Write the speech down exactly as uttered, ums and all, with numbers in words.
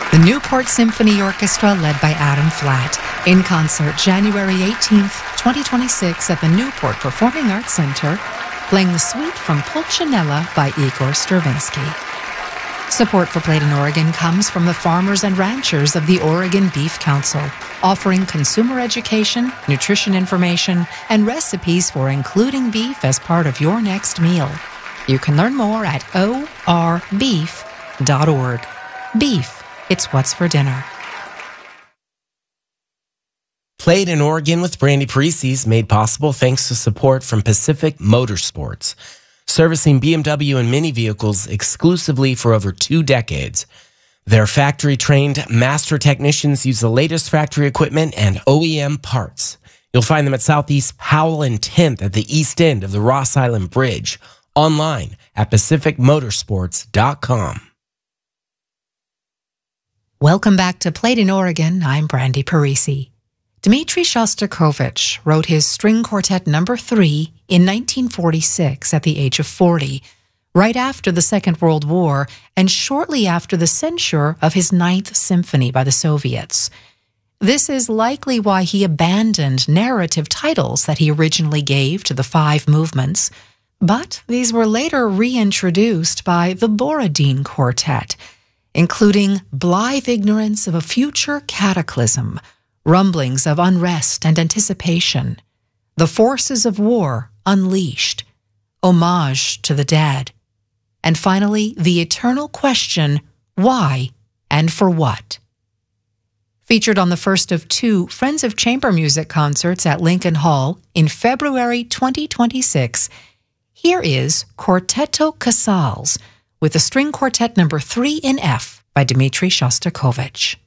The Newport Symphony Orchestra, led by Adam Flatt, in concert January eighteenth, twenty twenty-six at the Newport Performing Arts Center, playing the suite from Pulcinella by Igor Stravinsky. Support for Played in Oregon comes from the farmers and ranchers of the Oregon Beef Council, offering consumer education, nutrition information, and recipes for including beef as part of your next meal. You can learn more at o r beef dot org. Beef, it's what's for dinner. Played in Oregon with Brandy Parisi is made possible thanks to support from Pacific Motorsports, servicing B M W and Mini vehicles exclusively for over two decades. Their factory-trained master technicians use the latest factory equipment and O E M parts. You'll find them at Southeast Powell and tenth at the east end of the Ross Island Bridge, online at pacific motorsports dot com. Welcome back to Played in Oregon. I'm Brandy Parisi. Dmitri Shostakovich wrote his string quartet number three in nineteen forty-six at the age of forty, right after the Second World War and shortly after the censure of his Ninth Symphony by the Soviets. This is likely why he abandoned narrative titles that he originally gave to the five movements, but these were later reintroduced by the Borodin Quartet, including Blithe Ignorance of a Future Cataclysm, Rumblings of Unrest and Anticipation, The Forces of War Unleashed, Homage to the Dead, and finally, the eternal question, why and for what? Featured on the first of two Friends of Chamber Music concerts at Lincoln Hall in February twenty twenty-six, here is Quartetto Casals with the string quartet number three in F by Dmitri Shostakovich.